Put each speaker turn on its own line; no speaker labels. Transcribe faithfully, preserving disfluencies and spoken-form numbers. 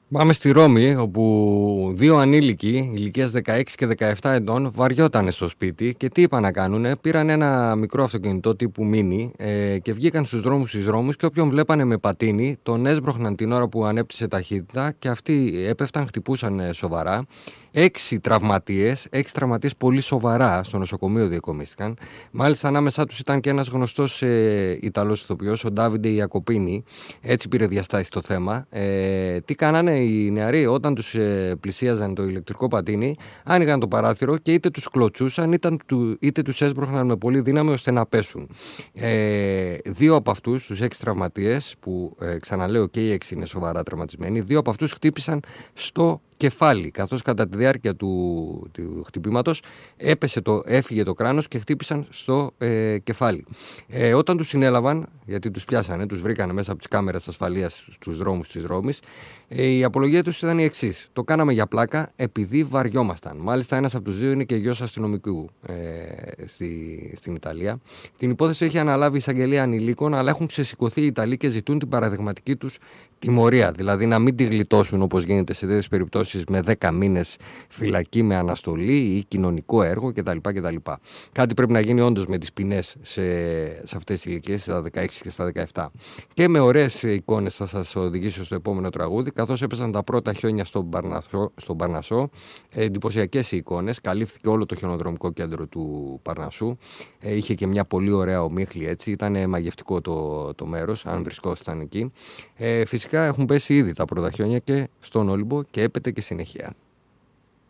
Πάμε στη Ρώμη, όπου δύο ανήλικοι ηλικίας δεκαέξι και δεκαεπτά ετών βαριότανε στο σπίτι και τι είπαν να κάνουνε. Πήραν ένα μικρό αυτοκινητό τύπου Mini ε, και βγήκαν στους δρόμους της Ρώμης και όποιον βλέπανε με πατίνι τον έσπροχναν την ώρα που ανέπτυσε ταχύτητα και αυτοί έπεφταν, χτυπούσαν ε, σοβαρά. Έξι τραυματίες, έξι τραυματίες πολύ σοβαρά στο νοσοκομείο διακομίστηκαν. Μάλιστα ανάμεσά τους ήταν και ένας γνωστός ε, Ιταλός ηθοποιός, ο Ντάβιντε Ιακοπίνη. Έτσι πήρε διαστάσει το θέμα. Ε, τι κάνανε οι νεαροί όταν τους ε, πλησίαζαν το ηλεκτρικό πατίνι, άνοιγαν το παράθυρο και είτε τους κλωτσούσαν είτε, είτε τους έσπροχναν με πολύ δύναμη ώστε να πέσουν. Ε, δύο από αυτούς, τους έξι τραυματίες, που ε, ξαναλέω και οι έξι είναι σοβαρά τραυματισμένοι, δύο από αυτούς χτύπησαν στο κεφάλι, καθώς κατά τη διάρκεια του, του χτυπήματος έπεσε το, έφυγε το κράνος και χτύπησαν στο ε, κεφάλι. Ε, όταν τους συνέλαβαν, γιατί τους πιάσανε, τους βρήκανε μέσα από τις κάμερες ασφαλείας στους δρόμους της Ρώμης, ε, η απολογία τους ήταν η εξής: το κάναμε για πλάκα επειδή βαριόμασταν. Μάλιστα ένας από τους δύο είναι και γιος αστυνομικού ε, στη, στην Ιταλία. Την υπόθεση έχει αναλάβει η εισαγγελία ανηλίκων, αλλά έχουν ξεσηκωθεί οι Ιταλοί και ζητούν την παραδειγματική τους τιμωρία, δηλαδή να μην τη γλιτώσουν όπως γίνεται σε τέτοιες περιπτώσεις με δέκα μήνες φυλακή με αναστολή ή κοινωνικό έργο κτλ. κτλ. Κάτι πρέπει να γίνει όντως με τις ποινές σε, σε αυτές τις ηλικίες, στα δεκαέξι και στα δεκαεπτά. Και με ωραίες εικόνες θα σας οδηγήσω στο επόμενο τραγούδι, καθώς έπεσαν τα πρώτα χιόνια στον Παρνασό, στον Παρνασό. Ε, εντυπωσιακές οι εικόνες, καλύφθηκε όλο το χιονοδρομικό κέντρο του Παρνασσού. Ε, είχε και μια πολύ ωραία ομίχλη, έτσι, ήταν μαγευτικό το, το μέρος, αν βρισκόσασταν εκεί. Ε, Φυσικά έχουν πέσει ήδη τα πρώτα χιόνια και στον Όλυμπο και έπεται και συνεχεία.